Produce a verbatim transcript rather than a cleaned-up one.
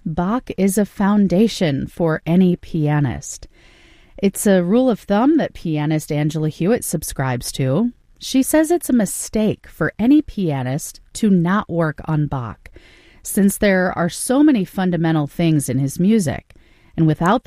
Bach is a foundation for any pianist. It's a rule of thumb that pianist Angela Hewitt subscribes to. She says it's a mistake for any pianist to not work on Bach, since there are so many fundamental things in his music, and without